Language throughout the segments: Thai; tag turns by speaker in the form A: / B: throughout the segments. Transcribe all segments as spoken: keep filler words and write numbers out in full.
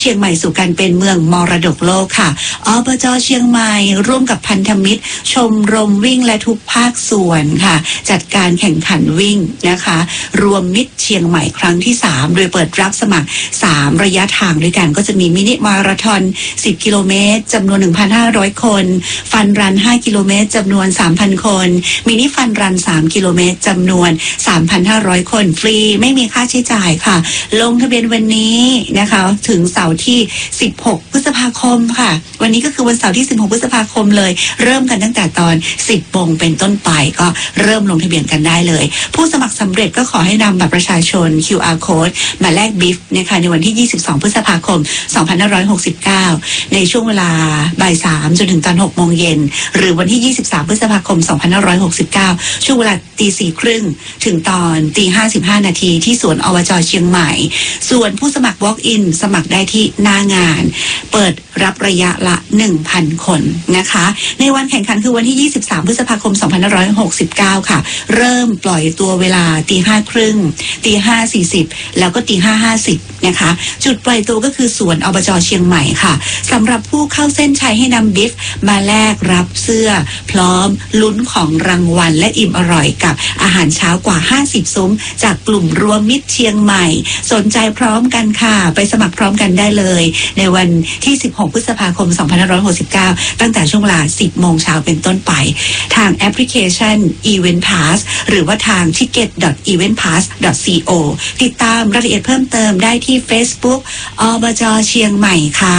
A: เชียงใหม่สู่การเป็นเมืองมรดกโลกค่ะอบจ.เชียงใหม่ร่วมกับพันธมิตรชมรมวิ่งและทุกภาคส่วนค่ะจัดการแข่งขันวิ่งนะคะรวมมิตรเชียงใหม่ครั้งที่สามโดยเปิดรับสมัครสามระยะทางด้วยกันก็จะมีมินิมาราธอนสิบกิโลเมตรจำนวน หนึ่งพันห้าร้อย คนฟันรันห้ากิโลเมตรจำนวน สามพัน คนมินิฟันรันสามกิโลเมตรจำนวน สามพันห้าร้อย คนฟรีไม่มีค่าใช้จ่ายค่ะลงทะเบียนวันนี้นะคะถึงเสาร์ที่สิบหกพฤษภาคมค่ะวันนี้ก็คือวันเสาร์ที่สิบหกพฤษภาคมเลยเริ่มกันตั้งแต่ตอนสิบโมงเป็นต้นไปก็เริ่มลงทะเบียนกันได้เลยผู้สมัครสำเร็จก็ขอให้นำบัตรประชาชน คิว อาร์ Code มาแลกบิฟนะคะในวันที่ยี่สิบสองพฤษภาคมสองพันห้าร้อยหกสิบเก้าในช่วงเวลาบ่ายสามจนถึงตอนหกโมงเย็นหรือวันที่ยี่สิบสามพฤษภาคมสองพันห้าร้อยหกสิบเก้าช่วงเวลาตีสี่ครึ่งถึงตอนตีห้าสิบห้านาทีที่สวนอบจ.เชียงใหม่ส่วนผู้สมัคร walk in สมัครได้ที่หน้างานเปิดรับระยะละ หนึ่งพัน คนนะคะในวันแข่งขันคือวันที่ยี่สิบสามพฤษภาคมสองพันห้าร้อยหกสิบเก้าค่ะเริ่มปล่อยตัวเวลาตีห้าครึ่งตีห้าสี่สิบแล้วก็ตีห้าห้าสิบนะคะจุดปล่อยตัวก็คือสวนอบจ.เชียงใหม่ค่ะสำหรับผู้เข้าเส้นชัยให้นำบิฟมาแลกรับเสื้อพร้อมลุ้นของรางวัลและอิ่มอร่อยกับอาหารเช้ากว่าห้าสิบซุ้มจากกลุ่มรวมมิตรเชียงใหม่สนใจพร้อมกันค่ะไปสมัครพร้อมกันได้เลยในวันที่สิบหกพฤษภาคมสองพันห้าร้อยหกสิบเก้าตั้งแต่ช่วงเวลา สิบโมงเช้าเป็นต้นไปทางแอปพลิเคชัน Event Pass หรือว่าทาง ทิกเก็ต ดอท อีเวนต์พาส ดอท ซี โอ ติดตามรายละเอียดเพิ่มเติมได้ที่ Facebook อบจ.เชียงใหม่ค่ะ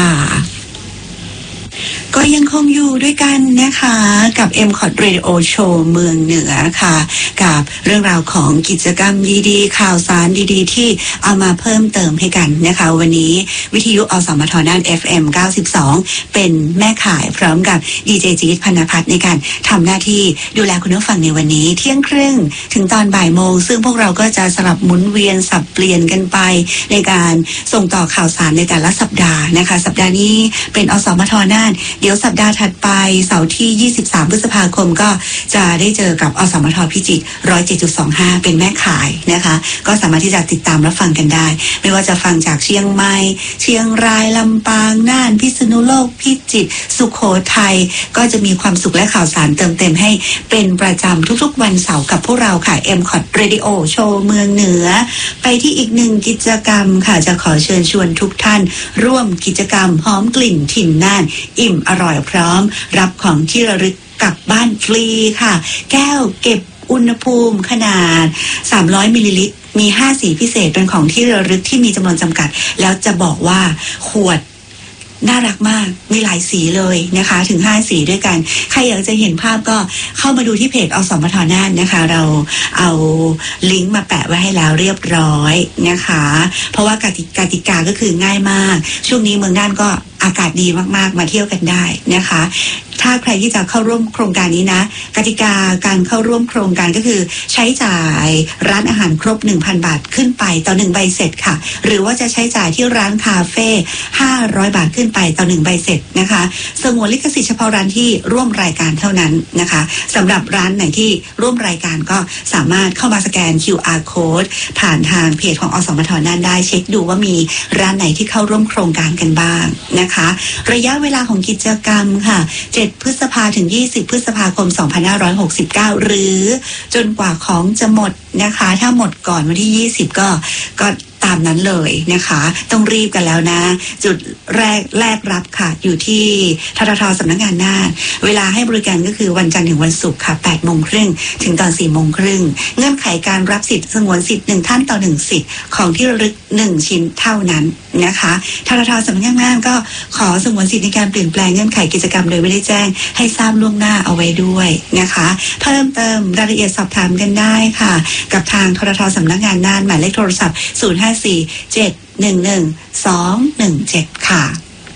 A: ก็ยังคงอยู่ด้วยกันนะคะกับ เอ็ม คอท Radio Show เมืองเหนือค่ะกับเรื่องราวของกิจกรรมดีๆข่าวสารดีๆที่เอามาเพิ่มเติมให้กันนะคะวันนี้วิทยุอสมทน่าน เอฟ เอ็ม เก้าสิบสองเป็นแม่ข่ายพร้อมกับดีเจจี๊ดพรรณพัฒน์ในการทำหน้าที่ดูแลคุณผู้ฟังในวันนี้เที่ยงครึ่งถึงตอนบ่ายโมงซึ่งพวกเราก็จะสลับหมุนเวียนสับเปลี่ยนกันไปในการส่งต่อข่าวสารในแต่ละสัปดาห์นะคะสัปดาห์นี้เป็นอสมทน่านเดี๋ยวสัปดาห์ถัดไปเสาร์ที่ยี่สิบสามพฤษภาคมก็จะได้เจอกับอสมทพิจิตร หนึ่งร้อยเจ็ดจุดสองห้า เป็นแม่ข่ายนะคะก็สามารถที่จะติดตามรับฟังกันได้ไม่ว่าจะฟังจากเชียงใหม่เชียงรายลำปางน่านพิษณุโลกพิจิตรสุโขทัยก็จะมีความสุขและข่าวสารเติมเต็มให้เป็นประจำทุกๆวันเสาร์กับพวกเราค่ะ เอ็ม คอท Radio Show เมืองเหนือไปที่อีกหนึ่งกิจกรรมค่ะจะขอเชิญชวนทุกท่านร่วมกิจกรรมหอมกลิ่นถิ่นน่านอิ่มอร่อยพร้อมรับของที่ระลึกกลับบ้านฟรีค่ะแก้วเก็บอุณหภูมิขนาดสามร้อยมิลลิลิตรมีห้าสีพิเศษเป็นของที่ระลึกที่มีจำนวนจำกัดแล้วจะบอกว่าขวดน่ารักมากมีหลายสีเลยนะคะถึงห้าสีด้วยกันใครอยากจะเห็นภาพก็เข้ามาดูที่เพจอสมทน่านนะคะเราเอาลิงก์มาแปะไว้ให้แล้วเรียบร้อยนะคะเพราะว่ากติกาติกาก็คือง่ายมากช่วงนี้เมืองน่านก็อากาศดีมากๆมาเที่ยวกันได้นะคะถ้าใครที่จะเข้าร่วมโครงการนี้นะกติกาการเข้าร่วมโครงการก็คือใช้จ่ายร้านอาหารครบ หนึ่งพัน บาทขึ้นไปต่อหนึ่งใบเสร็จค่ะหรือว่าจะใช้จ่ายที่ร้านคาเฟ่ห้าร้อยบาทขึ้นไปต่อหนึ่งใบเสร็จนะคะสงวนลิขสิทธิ์เฉพาะร้านที่ร่วมรายการเท่านั้นนะคะสำหรับร้านไหนที่ร่วมรายการก็สามารถเข้ามาสแกน คิว อาร์ Code ผ่านทางเพจของอสมทน่านได้เช็คดูว่ามีร้านไหนที่เข้าร่วมโครงการกันบ้างนะคะระยะเวลาของกิจกรรมค่ะเจ็ดพฤษภาถึงยี่สิบพฤษภาคมสองพันห้าร้อยหกสิบเก้าหรือจนกว่าของจะหมดนะคะถ้าหมดก่อนวันที่ยี่สิบก็ก็ตามนั้นเลยนะคะต้องรีบกันแล้วนะจุดแรกแรกรับค่ะอยู่ที่ททท.สำนักงานน่านเวลาให้บริการก็คือวันจันทร์ถึงวันศุกร์ค่ะแปดโมงครึ่งถึงตอนสี่โมงครึ่งเงื่อนไขการรับสิทธิ์สงวนสิทธิ์หนึ่งท่านต่อหนึ่งสิทธิ์ของที่ระลึกหนึ่งชิ้นเท่านั้นนะคะททท.สำนักงานน่านก็ขอสงวนสิทธิ์ในการเปลี่ยนแปลงเงื่อนไขกิจกรรมโดยไม่ได้แจ้งให้ทราบล่วงหน้าเอาไว้ด้วยนะคะเพิ่มเติมรายละเอียดสอบถามกันได้ค่ะกับทางททท.สำนักงานน่านหมายเลขโทรศัพท์ศูนย์ ห้า สี่ เจ็ด หนึ่ง หนึ่ง สอง หนึ่ง เจ็ดค่ะ